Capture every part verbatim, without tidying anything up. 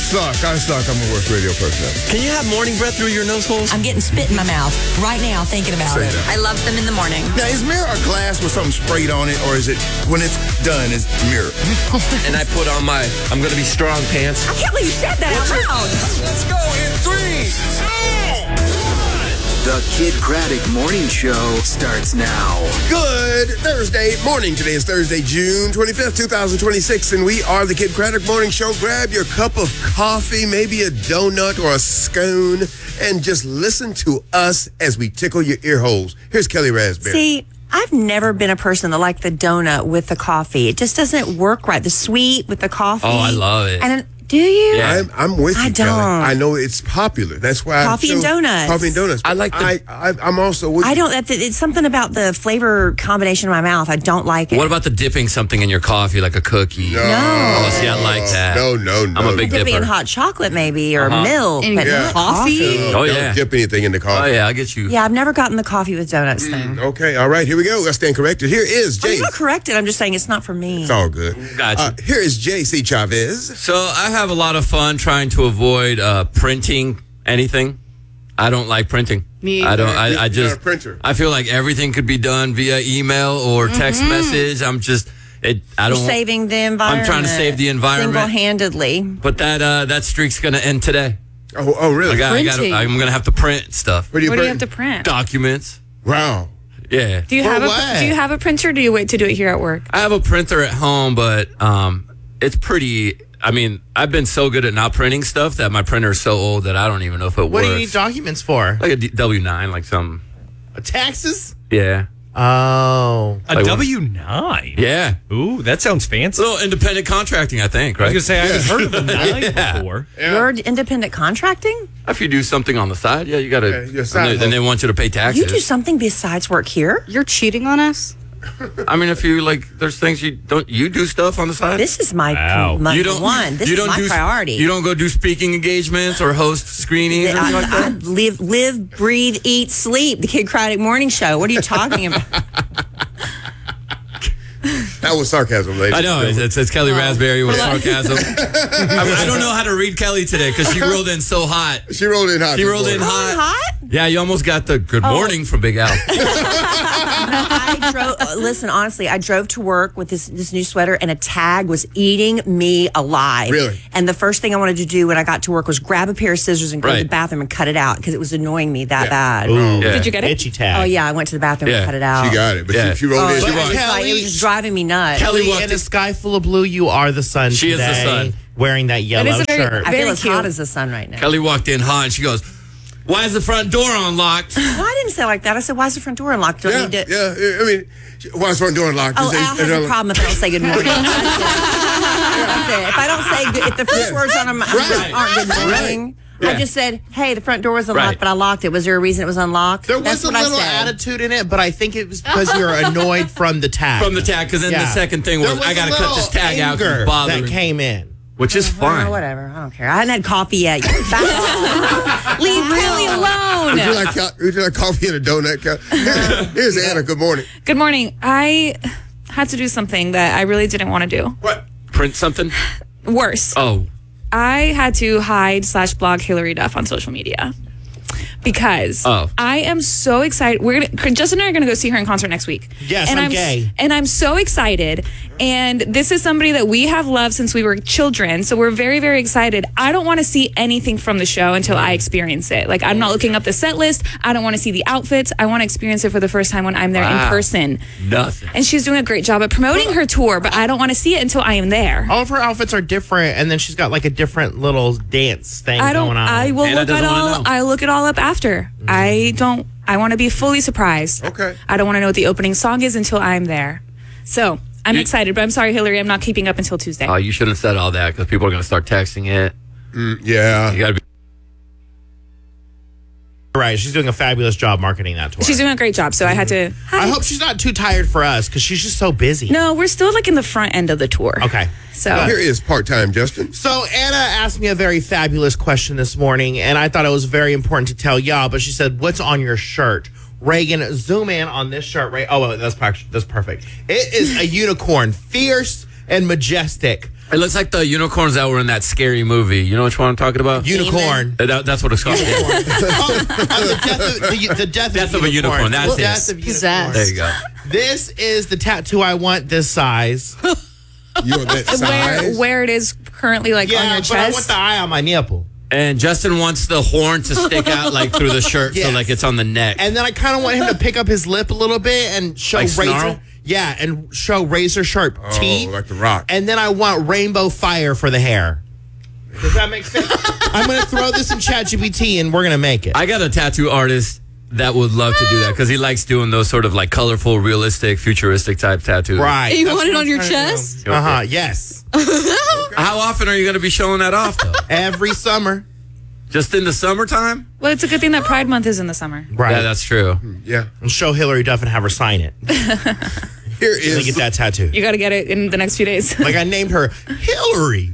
suck. I suck. I'm the worst radio person ever. Can you have morning breath through your nose holes? I'm getting spit in my mouth right now thinking about Say it. that. I love them in the morning. Now, is mirror a glass with something sprayed on it, or is it, when it's done, it's mirror? And I put on my I'm going to be strong pants. I can't believe you said that out loud. Let's go in three, two, The Kid Craddock Morning Show starts now. Good Thursday morning. Today is Thursday, June twenty-fifth, twenty twenty-six, and we are the Kid Craddock Morning Show. Grab your cup of coffee, maybe a donut or a scone, and just listen to us as we tickle your ear holes. Here's Kelly Raspberry. See, I've never been a person that liked the donut with the coffee. It just doesn't work right. The sweet with the coffee. Oh, I love it. And then, do you? Yeah. I'm, I'm with you, I Kelly. don't. I know it's popular. That's why Coffee I'm and donuts. Coffee and donuts. I like the- I, I, I'm also with I you. don't. That, it's something about the flavor combination in my mouth. I don't like it. What about the dipping something in your coffee, like a cookie? No. Oh, see, I like that. No, no, no. I'm a big dipping dipper. in hot chocolate, maybe, or Uh-huh. milk, In but Yeah. coffee. Uh, Oh, don't yeah. dip anything in the coffee. Oh, yeah, I get you. Yeah, I've never gotten the coffee with donuts thing. Okay, all right, here we go. I stand corrected. Here is Oh, Jay. you're not corrected. I'm just saying it's not for me. It's all good. Gotcha. Uh, here is J C Chavez. So I have a lot of fun trying to avoid uh, printing anything. I don't like printing. Me I don't. either. I, I You're not just. a printer. I feel like everything could be done via email or text message. I'm just. It. I You're don't. saving the environment. I'm trying to save the environment. Single-handedly. But that uh, that streak's gonna end today. Oh, oh really? I got. I got. Printing. I'm gonna have to print stuff. What do you What do you print? have to print? Documents. Wow. Yeah. Do you For have what? a Do you have a printer? Or do you wait to do it here at work? I have a printer at home, but um, it's pretty. I mean, I've been so good at not printing stuff that my printer is so old that I don't even know if it What works. do you need documents for? Like a D- W nine, like some. Taxes? Yeah. Oh. A Like- W nine? Yeah. Ooh, that sounds It's fancy. a little independent contracting, I think, I right? was going to say, I haven't heard of a nine Yeah. before. You're independent contracting? If you do something on the side, yeah, you got to. Yeah, your side then, then they hustle. want you to pay taxes. You do something besides work here? You're cheating on us? I mean, if you like, there's things you don't. You do stuff on the side. This is my, Wow. my you don't. one. This you is don't my do, priority. You don't go do speaking engagements or host screenings or I, anything like I that. live, live, breathe, eat, sleep. The Kid Craddock Morning Show. What are you talking about? That was sarcasm, ladies. I know it's, it's, it's Kelly Raspberry with sarcasm. I, I don't know how to read Kelly today because she rolled in so hot. She rolled in hot. She this rolled in morning. hot. Hot? Yeah, you almost got the good morning from Big Al. I drove. uh, Listen, honestly, I drove to work with this this new sweater, and a tag was eating me alive. Really? And the first thing I wanted to do when I got to work was grab a pair of scissors and go to Right. the bathroom and cut it out because it was annoying me that Yeah. bad. Ooh. Yeah. Did you get it? Itchy tag. Oh yeah, I went to the bathroom Yeah. and cut it out. She got it, but Yeah. she, she rolled Oh, in. it, She was rocked. like, it was just driving me nuts. Kelly Kelly, walked in in- a sky full of blue, you are the sun She is the today, sun. wearing that yellow is a very- shirt. I Very feel as cute. hot as the sun right now. Kelly walked in hot and she goes, "Why is the front door unlocked?" No, I didn't say it like that. I said, "Why is the front door unlocked? Do I Yeah, need to?" yeah. I mean, why is front door locked? Oh, Is they- Al they has a don't- problem if I don't say good morning. That's it. If I don't say good, if the first Yeah. words on them Right. aren't good morning, Yeah. I just said, "Hey, the front door was unlocked, Right. but I locked it. Was there a reason it was unlocked?" There That's was a what little I said. attitude in it, but I think it was because you're annoyed from the tag. From the tag, because then the Yeah. second thing There was, I a got to cut little this tag out because anger it's bothering that me. came in. Which is Well, fine. whatever. I don't care. I hadn't had coffee yet. Back off. Leave Kelly alone. Would you like co- would you like coffee and a donut? Kel? Here- Here's Anna. Good morning. Good morning. I had to do something that I really didn't want to do. What? Print something? Worse. Oh. I had to hide slash blog Hillary Duff on social media because Oh. I am so excited. We're gonna Justin and I are gonna go see her in concert next week. Yes, and I'm s- gay. and I'm so excited. And this is somebody that we have loved since we were children. So we're very, very excited. I don't want to see anything from the show until I experience it. Like, I'm not looking up the set list. I don't want to see the outfits. I want to experience it for the first time when I'm there Wow. in person. Nothing. And she's doing a great job at promoting her tour, but I don't want to see it until I am there. All of her outfits are different, and then she's got like a different little dance thing I don't. going on. I will Anna look at doesn't wanna all. know. I look it all up after. I don't. I want to be fully surprised. Okay. I don't want to know what the opening song is until I'm there. So I'm You- excited, but I'm sorry, Hillary. I'm not keeping up until Tuesday. Oh, you shouldn't have said all that because people are going to start texting it. Mm, yeah. You got to be. Right, she's doing a fabulous job marketing that tour. She's doing a great job. So I had to. I hope she's not too tired for us because she's just so busy. No, we're still like in the front end of the tour. Okay. So Here is part-time Justin. So Anna asked me a very fabulous question this morning, and I thought it was very important to tell y'all. But she said, "What's on your shirt?" Reagan, zoom in on this shirt. Right? Oh, that's per- that's perfect. It is a unicorn, fierce and majestic. It looks like the unicorns that were in that scary movie. You know which one I'm talking about? Unicorn. Uh, that- that's what it's called. Yeah. oh, oh, the death of, the, the death Death of, of a unicorn, that's the it. death of Possessed. There you go. This is the tattoo I want this size. You want that Where size? where it is currently, like yeah, on your but I want chest. the eye on my nipple. And Justin wants the horn to stick out like through the shirt, Yes. so like it's on the neck. And then I kind of want him to pick up his lip a little bit and show Like razor. snarl? Yeah, and show razor sharp Oh, teeth. like The Rock. And then I want rainbow fire for the hair. Does that make sense? I'm going to throw this in ChatGPT and we're going to make it. I got a tattoo artist that would love to do that because he likes doing those sort of like colorful, realistic, futuristic type tattoos. Right. You That's want it what on I'm your trying to do. chest? Uh-huh, yes. How often are you going to be showing that off, though? Every summer. Just in the summertime? Well, it's a good thing that Pride Month is in the summer. Right. Yeah, that's true. Yeah. and show Hillary Duff and have her sign it. Here And is get that tattoo. You got to get it in the next few days. Like I named her Hillary.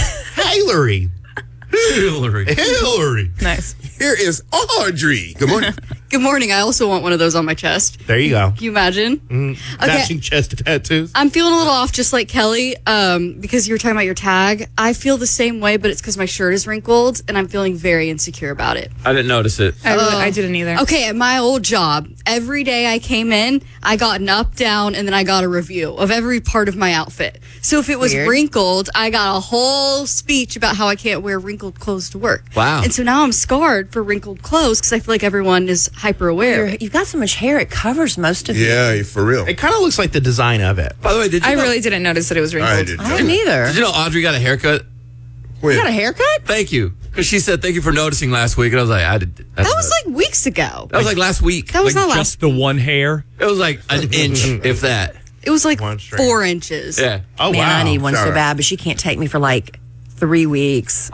Hillary. Hillary. Hillary. Nice. here is Audrey. Good morning. Good morning. I also want one of those on my chest. There you go. Can you imagine? Okay. Matching chest tattoos. I'm feeling a little off, just like Kelly, um, because you were talking about your tag. I feel the same way, but it's because my shirt is wrinkled, and I'm feeling very insecure about it. I didn't notice it. I, really, I didn't either. Okay, at my old job, every day I came in, I got an up, down, and then I got a review of every part of my outfit. So if it was Weird. wrinkled, I got a whole speech about how I can't wear wrinkled clothes to work. Wow. And so now I'm scarred for wrinkled clothes because I feel like everyone is hyper aware. You're, you've got so much hair; it covers most of you. Yeah, for real. It kind of looks like the design of it. By the way, did you I know, really didn't notice that it was wrinkled. I did. I didn't either. did you know Audrey got a haircut? When? You got a haircut? Thank you. Because she said, thank you for noticing last week. And I was like, I did. I That was like weeks ago. That was like last week. That was Like not last. just the one hair. It was like an inch, if that. It was like One strand. four inches. Yeah. Oh, Man, wow. I need one so Sorry. bad, but she can't take me for like three weeks.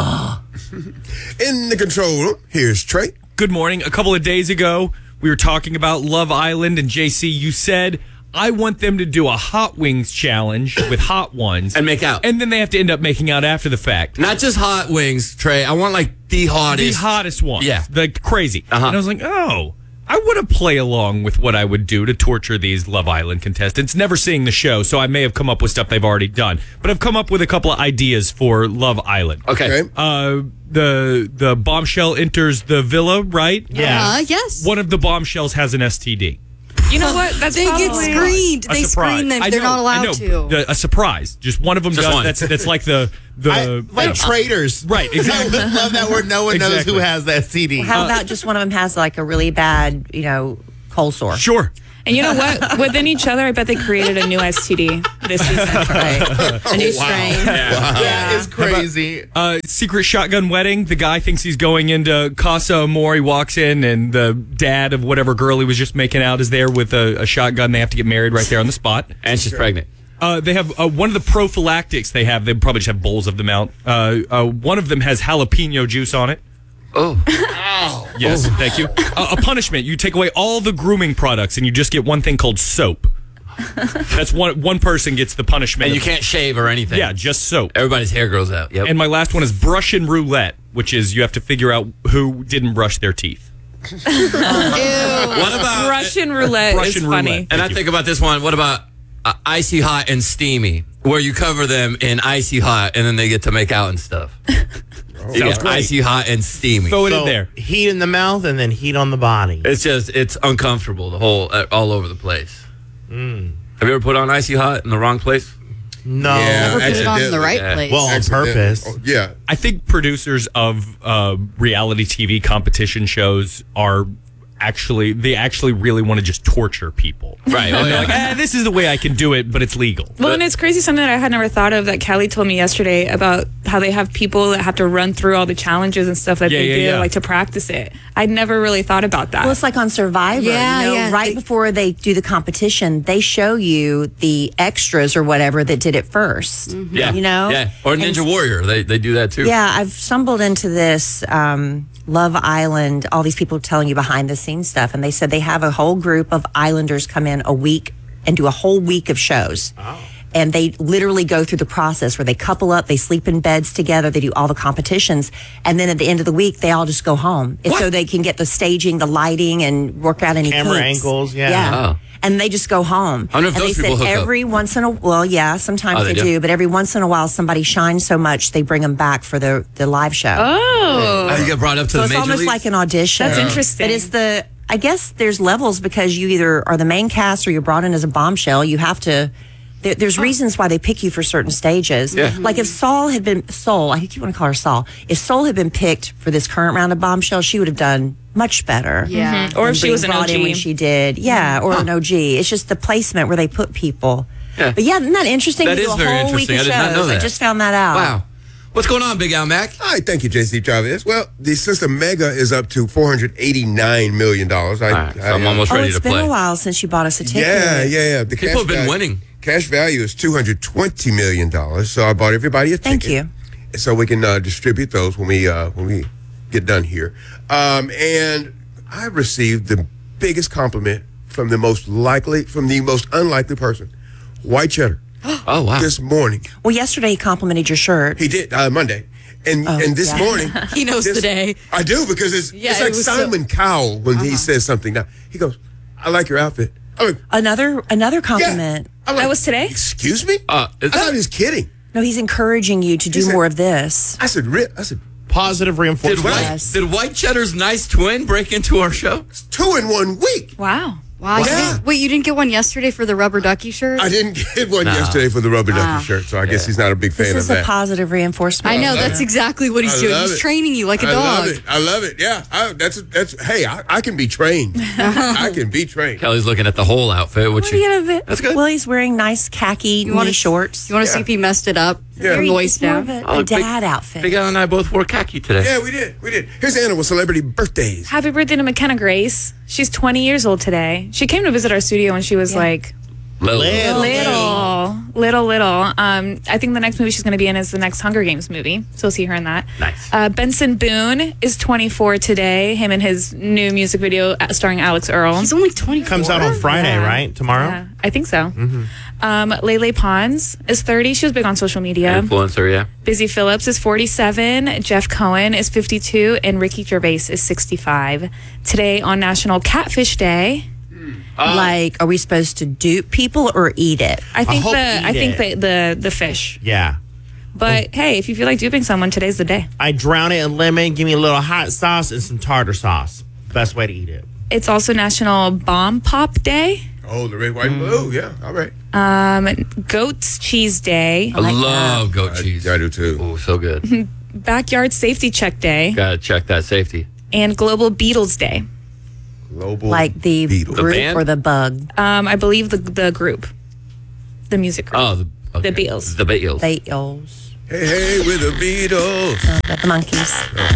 In the control room, here's Trey. Good morning. A couple of days ago, we were talking about Love Island, and J C, you said, I want them to do a hot wings challenge with hot ones. And make out. And then they have to end up making out after the fact. Not just hot wings, Trey. I want like the The hottest. hottest ones. Yeah. Like crazy. Uh-huh. And I was like, oh, I want to play along with what I would do to torture these Love Island contestants. Never seeing the show, so I may have come up with stuff they've already done. But I've come up with a couple of ideas for Love Island. Okay. Okay. Uh, the the bombshell enters the villa, right? Yeah. Uh, yes. One of the bombshells has an S T D. You know what? That's They get probably- screened. A They surprise. screen them. I They're know, not I allowed know. to. The- a surprise. Just one of them Just does. one. That's that's like the the I, like traitors. right. Exactly. I love that word. No one knows Exactly. who has that C D. How about just one of them has like a really bad, you know, cold sore? Sure. And you know what? Within each other, I bet they created a new S T D this season. Right. A new strain. That is crazy. Uh, secret shotgun wedding. The guy thinks he's going into Casa Amor. He walks in, and the dad of whatever girl he was just making out is there with a, a shotgun. They have to get married right there on the spot. And she's pregnant. Uh, they have uh, one of the prophylactics they have. They probably just have bowls of them out. Uh, uh, one of them has jalapeno juice on it. Oh. Yes, thank you. Uh, a punishment: you take away all the grooming products, and you just get one thing called soap. That's one. One person gets the punishment. And you of- can't shave or anything. Yeah, just soap. Everybody's hair grows out. Yep. And my last one is brush and roulette, which is you have to figure out who didn't brush their teeth. Ew. what about Russian roulette is Russian funny. roulette. And I Thank you. think about this one. What about uh, icy hot and steamy, where you cover them in icy hot and then they get to make out and stuff? You Sounds get great. icy hot and steamy. Throw it So, in there. heat in the mouth and then heat on the body. It's just it's uncomfortable. The whole uh, all over the place. Have you ever put on icy hot in the wrong place? No. Yeah. Never put it on the accidentally. right Yeah. place. Well, on purpose. Oh, yeah. I think producers of uh, reality T V competition shows are actually, they actually really want to just torture people. Right. Oh, And they're yeah. like, eh, this is the way I can do it, but it's legal. Well, and it's crazy, something that I had never thought of that Kelly told me yesterday about how they have people that have to run through all the challenges and stuff that Yeah, they yeah, do, yeah. like to practice it. I'd never really thought about that. Well, it's like on Survivor. Yeah, you know, yeah. right They- before they do the competition, they show you the extras or whatever that did it first. Yeah. You know? Yeah. Or And- Ninja Warrior. They they do that too. Yeah, I've stumbled into this um, Love Island, all these people telling you behind the scenes stuff. And they said they have a whole group of Islanders come in a week and do a whole week of shows. and they literally go through the process where they couple up, they sleep in beds together, they do all the competitions, and then at the end of the week, they all just go home. And so they can get the staging, the lighting, and work out any Camera kinks. angles, yeah. Yeah. Oh. And they just go home. I wonder if and those they people said hook up. every once in a well, yeah, sometimes Oh, they they, do? do, but every once in a while, somebody shines so much they bring them back for the the live show. Oh, Oh, you get brought up to so the it's major almost leagues? like an audition. That's interesting. But it's the I guess there's levels because you either are the main cast or you're brought in as a bombshell. You have to. There, there's reasons why they pick you for certain stages. Yeah. Like if Saul had been Soul, I keep want to call her Saul. If Soul had been picked for this current round of Bombshell, she would have done much better. Yeah. Mhm. Or than if she being was an brought O G. in when she did, yeah, or an O G. It's just the placement where they put people. Yeah. But yeah, isn't that interesting? That They do is a very whole week interesting. of I did not know shows. that. I just found that out. Wow. What's going on, Big Al Mac? All right, thank you, J C Chavez. Well, the since the mega is up to four hundred eighty-nine million dollars. I, All right, so I, I'm almost Oh, ready it's to been play. a while since you bought us a ticket. Yeah, yeah, yeah. The People cash have been value- winning. Cash value is two hundred twenty million dollars. So I bought everybody a ticket. Thank you. So we can uh, distribute those when we uh, when we get done here. Um, and I received the biggest compliment from the most likely, from the most unlikely person, White Cheddar, Oh, wow. this morning. Well, yesterday he complimented your shirt. He did uh, Monday, and Oh, and this yeah. morning He knows this- today. I do because it's Yeah, it's it like was so- Uh-huh. Simon Cowell when he says something. Now he goes, "I like your outfit." I'm like, Another another yeah. compliment. I'm like, That was today? Excuse me? Uh, is I thought that- he was kidding. No, he's encouraging you to do said- more of this. I said, "Rip." I said, Positive Did reinforcement. White, Yes. did White Cheddar's nice twin break into our show? two in one week. wow. Wow. You Yeah. didn't, wait, you didn't get one yesterday for the rubber ducky shirt? I didn't get one yesterday for the rubber ducky shirt, so I guess he's not a big This fan of is a that. positive reinforcement. I know. love That's it. exactly what he's I doing. love He's it. training you like a I dog. love it. I love it. Yeah, I, that's that's. Hey, I, I can be trained. I can be trained. Kelly's looking at the whole outfit, which What do you get of it? That's good. Well, he's wearing nice khaki You wanna- knee shorts. You want to see if he messed it up Yeah. from the waist It's more down? of a, Oh, a Big- dad outfit. Big Al and I both wore khaki today. Yeah, we did. We did. Here's Anna with celebrity birthdays. Happy birthday to McKenna Grace. She's twenty years old today. She came to visit our studio when she was like Little. Little. little, little, little. Um, I think the next movie she's going to be in is the next Hunger Games movie. So we'll see her in that. Nice. Uh, Benson Boone is twenty-four today. Him and his new music video uh, starring Alex Earl. He's only twenty-four. Comes out on Friday, Yeah. right? Tomorrow? Yeah, I think so. Mm-hmm. Um, Lele Pons is thirty. She was big on social media. Influencer, yeah. Busy Phillips is forty-seven. Jeff Cohen is fifty-two. And Ricky Gervais is sixty-five. Today on National Catfish Day. Like, are we supposed to dupe people or eat it? I think hope the eat I think it. the, the the fish. Yeah. But hey, if you feel like duping someone, today's the day. I drown it in lemon, give me a little hot sauce and some tartar sauce. Best way to eat it. It's also National Bomb Pop Day, Oh, the red, white, and blue. Yeah, all right. um, Goat's Cheese Day, I love goat I, cheese. I do too. Oh, so good. Backyard Safety Check Day, Gotta check that safety. and Global Beatles Day. Global Like the Beatles. group band? or the bug? Um, I believe the the group, the music group. Oh, the, okay. The Beatles. The Beatles. Beatles. Hey, hey, with the Beatles. Uh, the monkeys.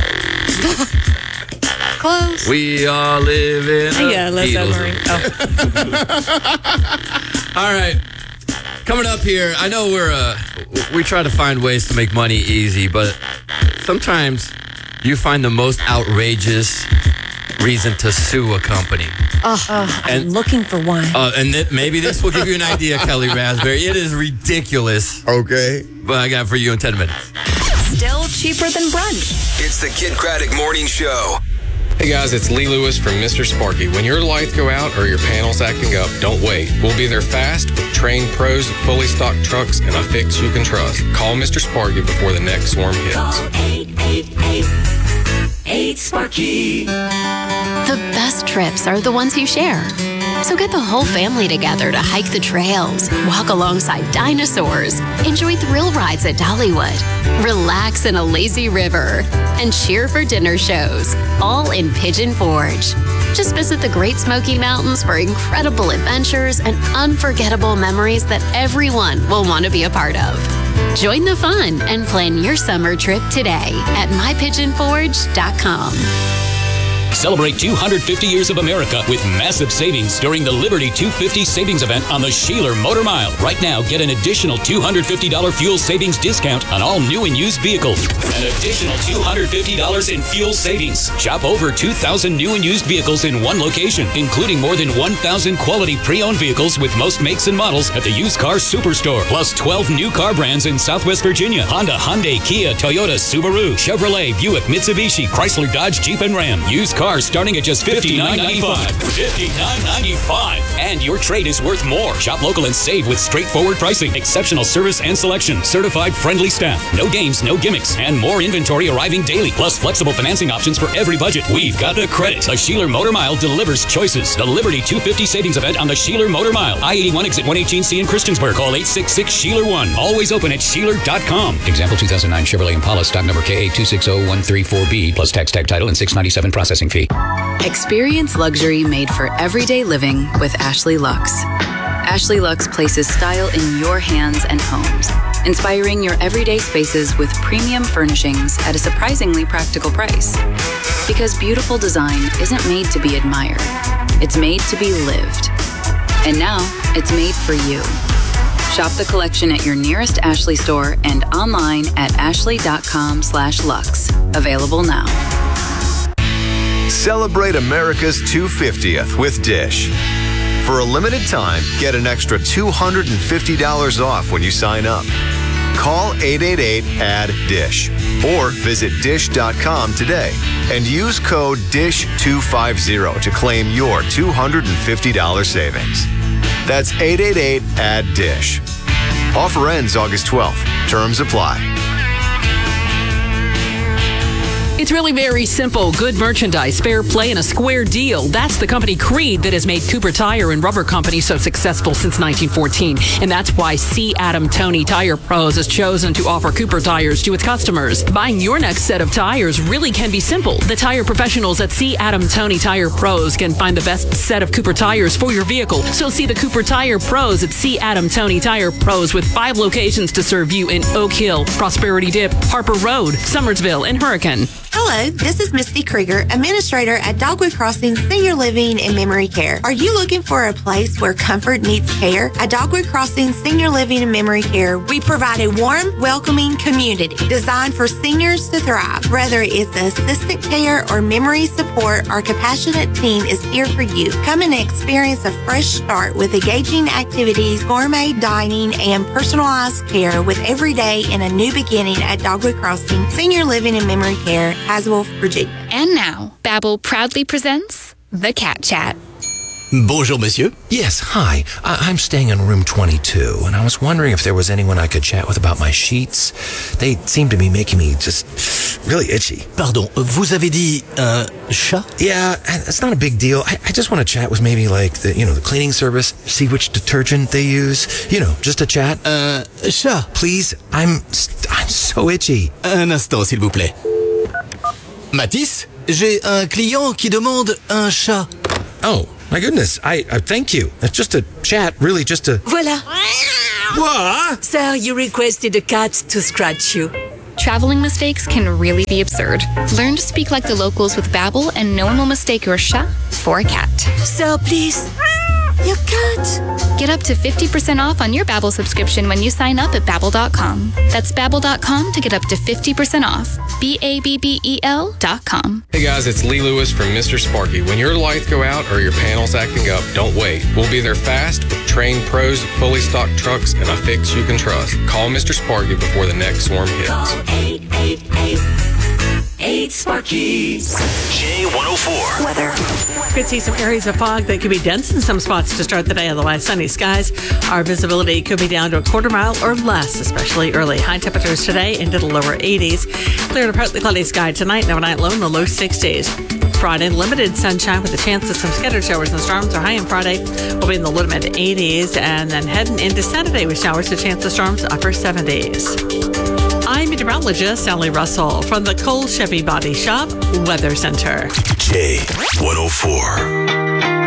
Close. We all live in a Yeah, Les Beatles. Submarine. Oh. All right. Coming up here, I know we're uh we try to find ways to make money easy, but sometimes you find the most outrageous reason to sue a company. I'm And looking for one. uh, and th- maybe this will give you an idea, Kelly Raspberry. It is ridiculous, Okay. but I got it for you in ten minutes. Still cheaper than brunch. It's the Kid Craddock Morning Show. Hey guys, it's Lee Lewis from Mister Sparky. When your lights go out or your panel's acting up, don't wait. We'll be there fast with trained pros, fully stocked trucks, and a fix you can trust. Call Mister Sparky before the next storm hits. eight eight eight, eight Sparky. The best trips are the ones you share. So get the whole family together to hike the trails, walk alongside dinosaurs, enjoy thrill rides at Dollywood, relax in a lazy river, and cheer for dinner shows, all in Pigeon Forge. Just visit the Great Smoky Mountains for incredible adventures and unforgettable memories that everyone will want to be a part of. Join the fun and plan your summer trip today at my pigeon forge dot com. Celebrate two hundred fifty years of America with massive savings during the Liberty two fifty savings event on the Sheeler Motor Mile. Right now, get an additional two hundred fifty dollars fuel savings discount on all new and used vehicles. An additional two hundred fifty dollars in fuel savings. Shop over two thousand new and used vehicles in one location, including more than one thousand quality pre-owned vehicles with most makes and models at the Used Car Superstore. Plus twelve new car brands in Southwest Virginia. Honda, Hyundai, Kia, Toyota, Subaru, Chevrolet, Buick, Mitsubishi, Chrysler, Dodge, Jeep, and Ram. Used cars starting at just fifty-nine ninety-five. fifty-nine ninety-five. And your trade is worth more. Shop local and save with straightforward pricing, exceptional service and selection, certified friendly staff, no games, no gimmicks, and more inventory arriving daily. Plus flexible financing options for every budget. We've got the credit. The Sheeler Motor Mile delivers choices. The Liberty two fifty savings event on the Sheeler Motor Mile. I eighty-one exit one eighteen C in Christiansburg. Call eight six six Sheeler one. Always open at Sheeler dot com. Example two thousand nine Chevrolet Impala stock number K A two six zero one three four B plus tax tag title and six ninety-seven processing fee. Experience luxury made for everyday living with Ashley Lux. Ashley Lux places style in your hands and homes, inspiring your everyday spaces with premium furnishings at a surprisingly practical price. Because beautiful design isn't made to be admired, it's made to be lived. And now, it's made for you. Shop the collection at your nearest Ashley store and online at ashley.com slash lux. Available now. Celebrate America's two hundred fiftieth with Dish. For a limited time, get an extra two hundred fifty dollars off when you sign up. Call eight eight eight A D D I S H or visit dish dot com today and use code D I S H two fifty to claim your two hundred fifty dollars savings. That's eight eight eight A D D I S H. Offer ends August twelfth. Terms apply. It's really very simple. Good merchandise, fair play, and a square deal. That's the company Creed that has made Cooper Tire and Rubber Company so successful since nineteen fourteen. And that's why C. Adam Tony Tire Pros has chosen to offer Cooper tires to its customers. Buying your next set of tires really can be simple. The tire professionals at C. Adam Tony Tire Pros can find the best set of Cooper tires for your vehicle. So see the Cooper Tire Pros at C. Adam Tony Tire Pros with five locations to serve you in Oak Hill, Prosperity Dip, Harper Road, Summersville, and Hurricane. Hello, this is Misty Krieger, Administrator at Dogwood Crossing Senior Living and Memory Care. Are you looking for a place where comfort meets care? At Dogwood Crossing Senior Living and Memory Care, we provide a warm, welcoming community designed for seniors to thrive. Whether it's assistant care or memory support, our compassionate team is here for you. Come and experience a fresh start with engaging activities, gourmet dining, and personalized care with every day in a new beginning at Dogwood Crossing Senior Living and Memory Care, Haswell, Virginia. And now, Babbel proudly presents The Cat Chat. Bonjour, monsieur. Yes, hi. I- I'm staying in room twenty-two, and I was wondering if there was anyone I could chat with about my sheets. They seem to be making me just really itchy. Pardon, vous avez dit un chat? Yeah, it's not a big deal. I, I just want to chat with maybe like the, you know, the cleaning service, see which detergent they use. You know, just a chat. Un chat? Please, I'm I'm so itchy. Un instant, s'il vous plaît. Matisse, j'ai un client qui demande un chat. Oh, my goodness. I, I thank you. It's just a chat, really just a... Voila. What? Sir, you requested a cat to scratch you. Traveling mistakes can really be absurd. Learn to speak like the locals with Babbel, and no one will mistake your chat for a cat. Sir, please. Your cat. Get up to fifty percent off on your Babbel subscription when you sign up at Babbel dot com. That's Babbel dot com to get up to fifty percent off. B A B B E L dot com. Hey guys, it's Lee Lewis from Mister Sparky. When your lights go out or your panel's acting up, don't wait. We'll be there fast with trained pros, fully stocked trucks, and a fix you can trust. Call Mister Sparky before the next swarm hits. Call eight eight eight, eight Sparky. J one oh four. Weather. Could see some areas of fog that could be dense in some spots to start the day. Otherwise, sunny skies. Our visibility could be down to a quarter mile or less, especially early. High temperatures today into the lower eighties. Clear to partly cloudy sky tonight. Overnight low in the low sixties. Friday, limited sunshine with a chance of some scattered showers and storms. Our high on Friday will be in the low to mid eighties. And then heading into Saturday with showers, a chance of storms, upper seventies. I'm meteorologist Sally Russell from the Cole Chevy Body Shop Weather Center. J one oh four.